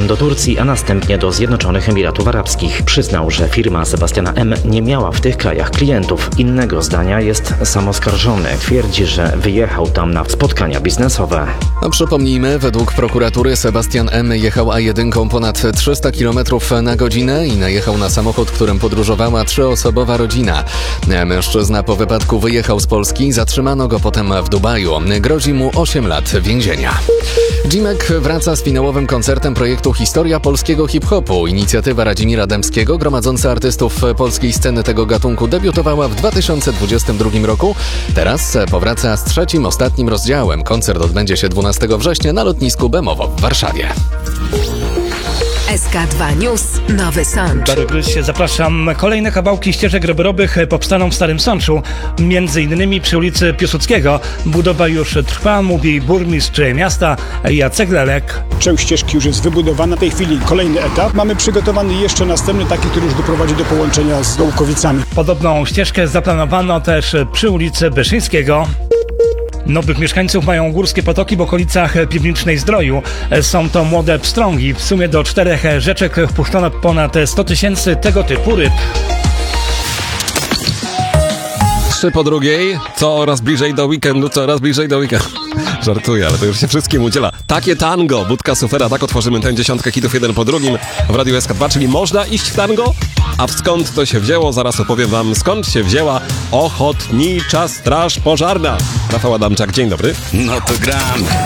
do Turcji, a następnie do Zjednoczonych Emiratów Arabskich. Przyznał, że firma Sebastiana M. nie miała w tych krajach klientów. Innego zdania jest sam oskarżony. Twierdzi, że wyjechał tam na spotkania biznesowe. A przypomnijmy, według prokuratury Sebastian M. jechał A1 ponad 300 km na godzinę i najechał na samochód, którym podróżowała 3-osobowa rodzina. Mężczyzna po wypadku wyjechał z Polski, zatrzymano go potem w Dubaju. Grozi mu 8 lat więzienia. Dzimek wraca z finałowym koncertem projektu Historia polskiego hip-hopu. Inicjatywa Radzimira Dębskiego, gromadząca artystów polskiej sceny tego gatunku, debiutowała w 2022 roku. Teraz powraca z trzecim, ostatnim rozdziałem. Koncert odbędzie się 12 września na lotnisku Bemowo w Warszawie. SK2 News, Nowy Sącz. Zapraszam. Kolejne kawałki ścieżek rowerowych powstaną w Starym Sączu. Między innymi przy ulicy Piłsudskiego. Budowa już trwa, mówi burmistrz miasta Jacek Lelek. Część ścieżki już jest wybudowana. W tej chwili kolejny etap. Mamy przygotowany jeszcze następny, taki, który już doprowadzi do połączenia z Gołkowicami. Podobną ścieżkę zaplanowano też przy ulicy Wyszyńskiego. Nowych mieszkańców mają Górskie Potoki w okolicach Piwnicznej Zdroju. Są to młode pstrągi. W sumie do 4 rzeczek wpuszczono ponad 100 000 tego typu ryb. 3 po drugiej, coraz bliżej do weekendu. Żartuję, ale to już się wszystkim udziela. Takie tango, Budka Sufera, tak otworzymy tę 10 hitów jeden po drugim w Radiu SK2, czyli można iść w tango? A skąd to się wzięło? Zaraz opowiem wam, skąd się wzięła Ochotnicza Straż Pożarna. Rafał Adamczak, dzień dobry. No to gramy.